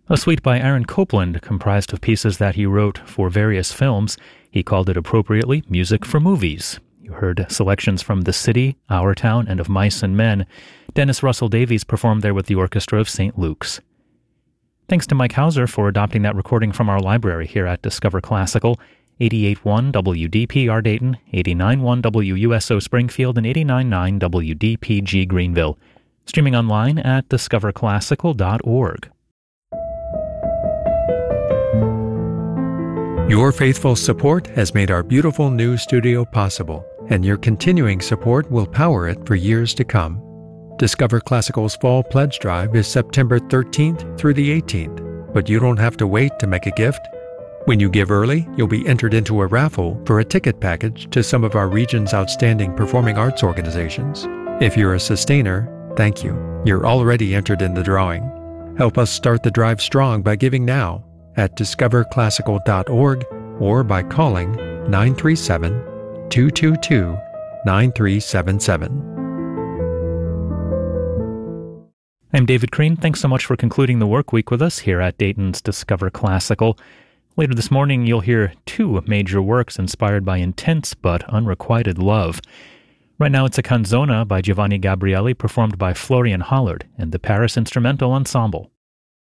A suite by Aaron Copland, comprised of pieces that he wrote for various films. He called it appropriately Music for Movies. You heard selections from The City, Our Town, and Of Mice and Men. Dennis Russell Davies performed there with the Orchestra of St. Luke's. Thanks to Mike Hauser for adopting that recording from our library here at Discover Classical. 88.1 WDPR Dayton, 89.1 WUSO Springfield, and 89.9 WDPG Greenville. Streaming online at discoverclassical.org. Your faithful support has made our beautiful new studio possible, and your continuing support will power it for years to come. Discover Classical's Fall Pledge Drive is September 13th through the 18th, but you don't have to wait to make a gift. When you give early, you'll be entered into a raffle for a ticket package to some of our region's outstanding performing arts organizations. If you're a sustainer, thank you. You're already entered in the drawing. Help us start the drive strong by giving now at discoverclassical.org or by calling 937-222-9377. I'm David Crean. Thanks so much for concluding the work week with us here at Dayton's Discover Classical. Later this morning, you'll hear two major works inspired by intense but unrequited love. Right now, it's a canzona by Giovanni Gabrieli performed by Florian Hollard and the Paris Instrumental Ensemble.